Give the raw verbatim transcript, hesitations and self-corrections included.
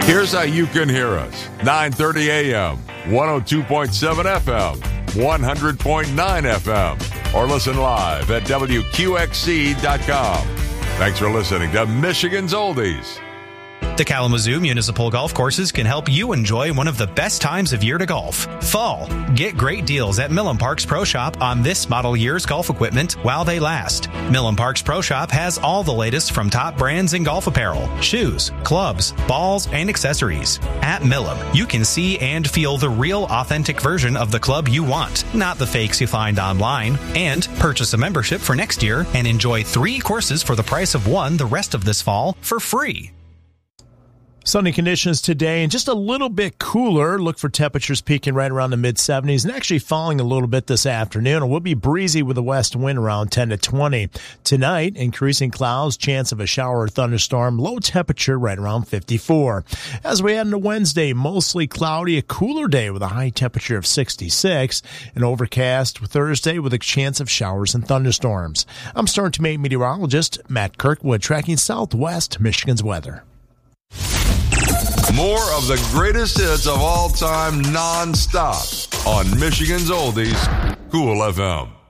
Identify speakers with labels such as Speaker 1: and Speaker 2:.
Speaker 1: Here's how you can hear us. nine thirty a.m., one oh two point seven F M, one hundred point nine F M, or listen live at W Q X C dot com. Thanks for listening to Michigan's Oldies.
Speaker 2: The Kalamazoo Municipal Golf Courses can help you enjoy one of the best times of year to golf, fall. Get great deals at Millen Parks Pro Shop on this model year's golf equipment while they last. Millen Parks Pro Shop has all the latest from top brands in golf apparel, shoes, clubs, balls, and accessories. At Millen, you can see and feel the real authentic version of the club you want, not the fakes you find online. And purchase a membership for next year and enjoy three courses for the price of one the rest of this fall for free.
Speaker 3: Sunny conditions today and just a little bit cooler. Look for temperatures peaking right around the mid seventies and actually falling a little bit this afternoon. It will be breezy with a west wind around ten to twenty. Tonight, increasing clouds, chance of a shower or thunderstorm, low temperature right around fifty-four. As we head into Wednesday, mostly cloudy, a cooler day with a high temperature of sixty-six. An overcast Thursday with a chance of showers and thunderstorms. I'm Storm Team eight meteorologist Matt Kirkwood, tracking Southwest Michigan's weather.
Speaker 1: More of the greatest hits of all time non-stop on Michigan's Oldies, Cool F M.